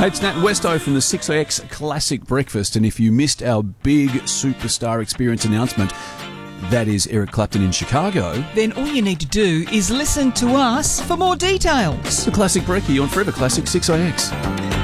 Hey, it's Nat Westo from the 6AX Classic Breakfast, and if you missed our big superstar experience announcement, that is Eric Clapton in Chicago, then all you need to do is listen to us for more details. the Classic Brekkie on Forever Classic 6AX.